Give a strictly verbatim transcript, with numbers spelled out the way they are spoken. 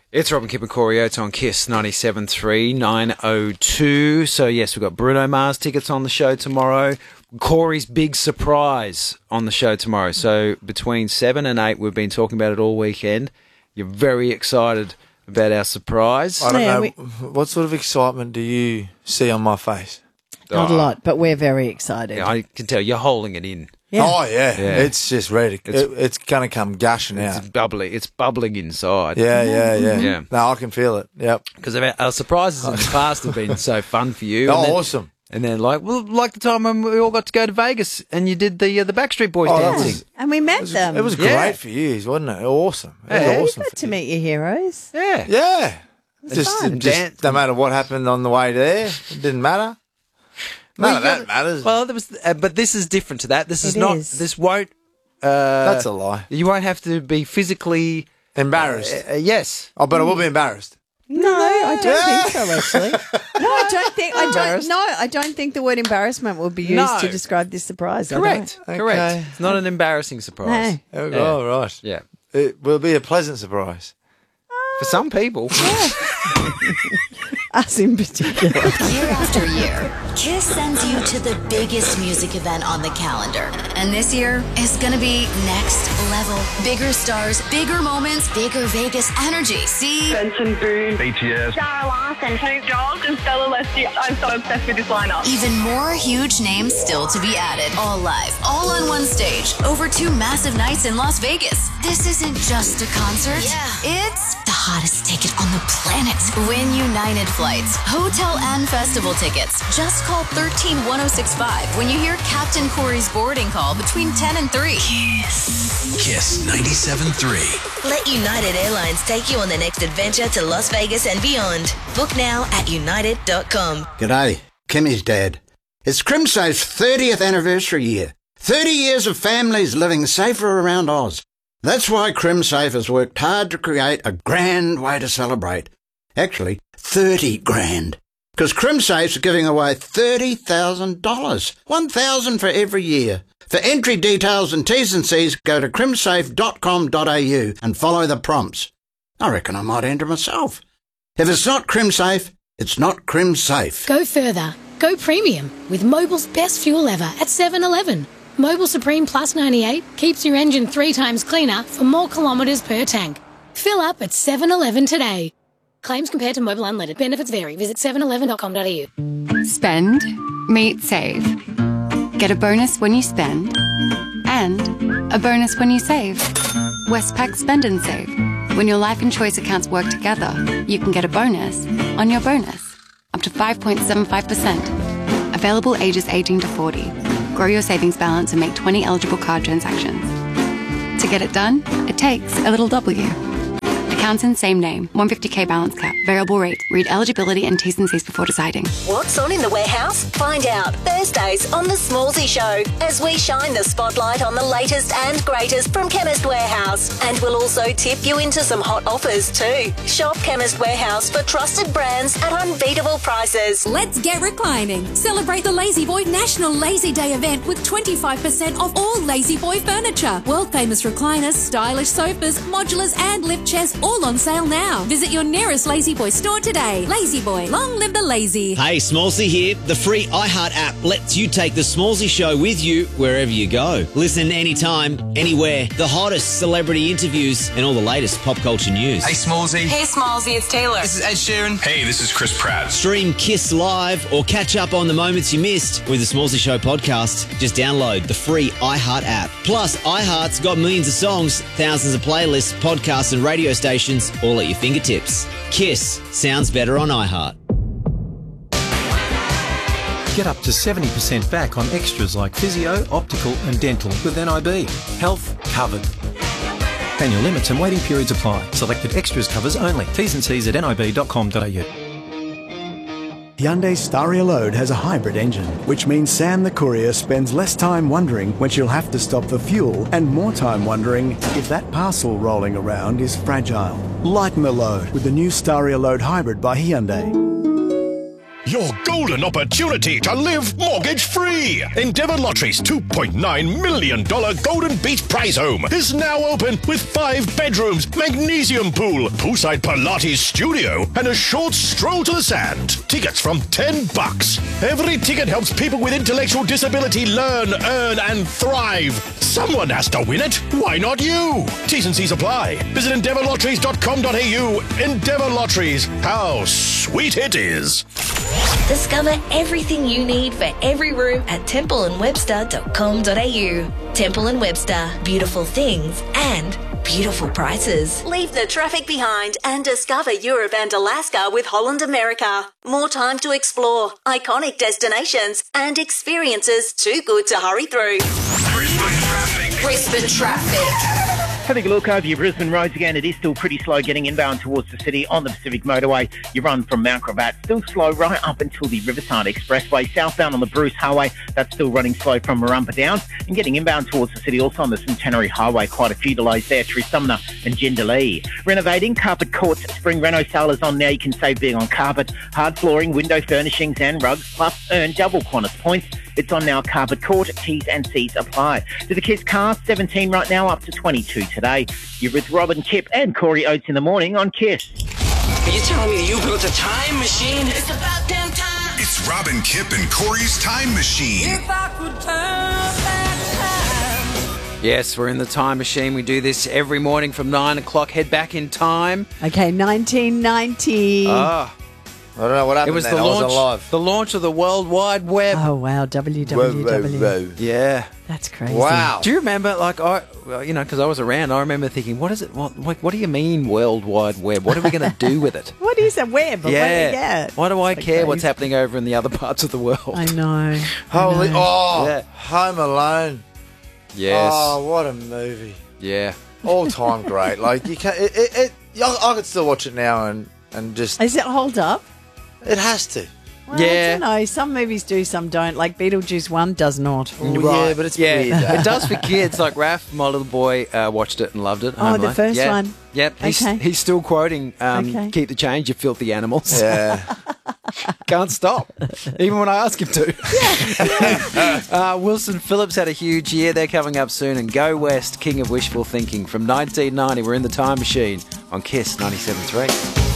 It's Robin Kip and Corey Oates on Kiss ninety-seven point three, nine oh two. So, yes, we've got Bruno Mars tickets on the show tomorrow. Corey's big surprise on the show tomorrow. So, between seven and eight, we've been talking about it all weekend. You're very excited about our surprise. I don't Yeah, know. we- What sort of excitement do you see on my face? Not Oh. a lot, but we're very excited. Yeah, I can tell you're holding it in. Yeah. Oh, yeah. Yeah. It's just ready. To, It's- it, it's going to come gushing It's out. bubbling. It's bubbling inside. Yeah, yeah, yeah, Yeah. No, I can feel it. Yep. Because our, our surprises in the past have been so fun for you. Oh, and then, awesome. And then, like, well, like the time when we all got to go to Vegas and you did the uh, the Backstreet Boys Oh, that dancing. was- And we met It was, them. it was Yeah. great for you, wasn't it? Awesome. It was Yeah. You awesome. got for to you. meet your heroes. Yeah. Yeah. Just, fun. it just Dance. no matter what happened on the way there, it didn't matter. None Well, of you that got- matters. Well, there was, uh, but this is different to that. This is It not. is. This won't. Uh, That's a lie. You won't have to be physically. Embarrassed. Uh, uh, yes. oh, but I will be embarrassed. No, I don't think so. Actually, no, I don't think. I don't. Embarrassed. No, I don't think the word embarrassment will be used No. to describe this surprise. I don't. Correct. Okay. Correct. It's not an embarrassing surprise. No. Oh, Yeah. oh, right. Yeah. It will be a pleasant surprise. For some people. Us in particular. Year after year, Kiss sends you to the biggest music event on the calendar. And this year is gonna be next level. Bigger stars, bigger moments, bigger Vegas energy. See? Benson Boone, B T S. Sarah Larson, Snoop Dogg, and Stella Leslie. I'm so obsessed with this lineup. Even more huge names still to be added. All live, all on one stage, over two massive nights in Las Vegas. This isn't just a concert. Yeah. It's the hottest ticket on the planet. Win United flights, hotel and festival tickets. Just call one three one oh six five when you hear Captain Corey's boarding call between ten and three. Kiss. Kiss ninety-seven point three. Let United Airlines take you on the next adventure to Las Vegas and beyond. Book now at united dot com. G'day, Kimmy's dad. It's Crimsafe's thirtieth anniversary year. thirty years of families living safer around Oz. That's why Crimsafe has worked hard to create a grand way to celebrate. Actually, thirty grand. Because Crimsafe's giving away thirty thousand dollars. one thousand dollars for every year. For entry details and T's and C's, go to crimsafe dot com dot a u and follow the prompts. I reckon I might enter myself. If it's not Crimsafe, it's not Crimsafe. Go further. Go premium with Mobil's best fuel ever at seven eleven. Mobil Supreme Plus ninety-eight keeps your engine three times cleaner for more kilometres per tank. Fill up at seven eleven today. Claims compared to Mobil Unleaded. Benefits vary. Visit seven eleven dot com dot a u. Spend, meet, save. Get a bonus when you spend and a bonus when you save. Westpac Spend and Save. When your life and choice accounts work together, you can get a bonus on your bonus. Up to five point seven five percent. Available ages eighteen to forty. Grow your savings balance and make twenty eligible card transactions. To get it done, it takes a little W. Accounts in same name. one hundred fifty k balance cap. Variable rate. Read eligibility and T's and C's before deciding. What's on in the warehouse? Find out Thursdays on The Smallsy Show as we shine the spotlight on the latest and greatest from Chemist Warehouse. And we'll also tip you into some hot offers too. Shop Chemist Warehouse for trusted brands at unbeatable prices. Let's get reclining. Celebrate the Lazy Boy National Lazy Day event with twenty-five percent off all Lazy Boy furniture. World famous recliners, stylish sofas, modulars and lift chairs all on sale now. Visit your nearest Lazy Boy store today. Lazy Boy, long live the lazy. Hey, Smallsy here. The free iHeart app lets you take the Smallsy Show with you wherever you go. Listen anytime, anywhere. The hottest celebrity interviews and all the latest pop culture news. Hey, Smallsy. Hey Smallsy, it's Taylor. This is Ed Sheeran. Hey, this is Chris Pratt. Stream Kiss Live or catch up on the moments you missed with the Smallsy Show podcast. Just download the free iHeart app. Plus, iHeart's got millions of songs, thousands of playlists, podcasts and radio stations all at your fingertips. Kiss sounds better on iHeart. Get up to seventy percent back on extras like physio, optical and dental with N I B. Health covered. Annual limits and waiting periods apply. Selected extras covers only. T's and C's at nib dot com dot a u. Hyundai Staria Load has a hybrid engine, which means Sam the courier spends less time wondering when she'll have to stop for fuel and more time wondering if that parcel rolling around is fragile. Lighten the load with the new Staria Load Hybrid by Hyundai. your golden opportunity to live mortgage-free. Endeavour Lottery's two point nine million dollars Golden Beach Prize Home is now open with five bedrooms, magnesium pool, poolside Pilates studio, and a short stroll to the sand. Tickets from ten bucks. Every ticket helps people with intellectual disability learn, earn, and thrive. Someone has to win it. Why not you? T's and C's apply. Visit endeavour lotteries dot com dot a u. Endeavour Lotteries. How sweet it is. Discover everything you need for every room at temple and webster dot com dot a u. Temple and Webster. Beautiful things and beautiful prices. Leave the traffic behind and discover Europe and Alaska with Holland America. More time to explore, iconic destinations, and experiences too good to hurry through. Brisbane traffic. Having a look over your Brisbane roads again, it is still pretty slow getting inbound towards the city on the Pacific Motorway. You run from Mount Gravatt, still slow right up until the Riverside Expressway. Southbound on the Bruce Highway, that's still running slow from Murrumba down. And getting inbound towards the city also on the Centenary Highway, quite a few delays there through Sumner and Jindalee. Renovating, Carpet Court's spring reno sale is on now. You can save big on carpet, hard flooring, window furnishings and rugs, plus earn double Qantas points. It's on now, Carpet Court. T's and C's apply. To the kids' car, seventeen right now, up to twenty-two today. You're with Robin, Kip and Corey Oates in the morning on KISS. Are you telling me you built a time machine? It's about damn time. It's Robin, Kip and Corey's Time Machine. If I could turn back time. Yes, we're in the time machine. We do this every morning from nine o'clock. Head back in time. Okay, nineteen ninety. Ah. I don't know what happened It was then. the I launch, wasn't alive. the launch of the World Wide Web. Oh, wow, W W W. Whoa, whoa, whoa. Yeah. That's crazy. Wow. Do you remember, like, I, well, you know, because I was around, I remember thinking, what is it, what, like, what do you mean World Wide Web? What are we going to do with it? What is a web? yeah. yeah. Why do I So care what's crazy. happening over in the other parts of the world? I know. Holy, I know. oh, Yeah. Home Alone. Yes. Oh, what a movie. Yeah. All time great. Like, you can't, it, it, it, I I could still watch it now and, and just, Is it hold up? it has to. Well, Yeah. I don't know. Some movies do, some don't. Like Beetlejuice one does not. Oh, yeah, but it's Yeah, weird. it does for kids. Like Raph, my little boy, uh, watched it and loved it. Oh, Home the Alone. first Yeah. one. Yep. He's, Okay. he's still quoting, um, Okay. keep the change, you filthy animals. Yeah. Can't stop, even when I ask him to. uh, Wilson Phillips had a huge year. They're coming up soon. And Go West, King of Wishful Thinking from nineteen ninety. We're in the time machine on KISS ninety-seven point three.